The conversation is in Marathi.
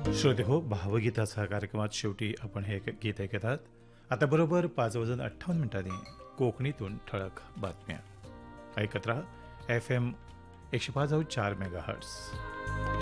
श्रोते हो, भावगीताचा कार्यक्रमात शेवटी आपण हे गीत ऐकत आहात. आता बरोबर 5:58 कोकणीतून ठळक बातम्या ऐकत राहा. FM 105.4 megahertz.